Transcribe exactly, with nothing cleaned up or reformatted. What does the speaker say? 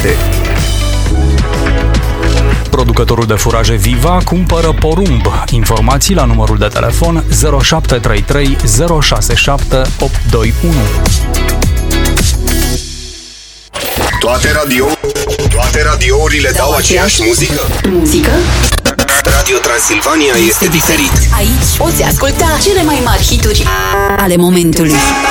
calitate. Producătorul de furaje Viva cumpără porumb. Informații la numărul de telefon zero șapte trei trei zero șase șapte opt doi unu. Toate radio, toate radiourile dau, dau aceeași muzică? Muzică? Radio Transilvania este diferit. Aici poți asculta cele mai mari hituri ale momentului.